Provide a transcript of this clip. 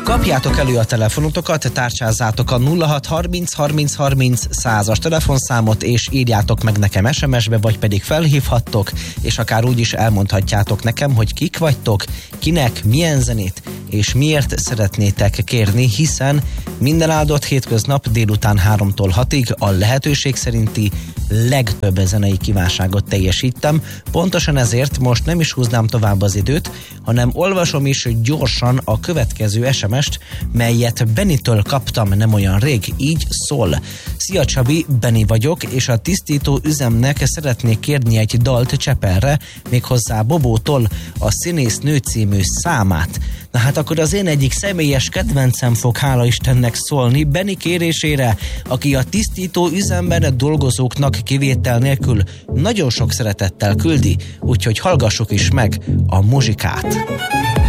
Kapjátok elő a telefonotokat, tárcsázzátok a 06 30 30 30 100-as telefonszámot, és írjátok meg nekem SMS-be, vagy pedig felhívhattok, és akár úgy is elmondhatjátok nekem, hogy kik vagytok, kinek, milyen zenét, és miért szeretnétek kérni, hiszen minden áldott hétköznap délután 3-tól 6-ig a lehetőség szerinti legtöbb zenei kívánságot teljesítem. Pontosan ezért most nem is húznám tovább az időt, hanem olvasom is gyorsan a következő SMS-t, melyet Benitől kaptam nem olyan rég, így szól. Szia Csabi, Beni vagyok, és a tisztító üzemnek szeretnék kérni egy dalt Csepelre, méghozzá Bobótól a Színésznő című számát. Na hát akkor az én egyik személyes kedvencem fog hála Istennek szólni Beni kérésére, aki a tisztító üzemben dolgozóknak kivétel nélkül nagyon sok szeretettel küldi, úgyhogy hallgassuk is meg a muzsikát.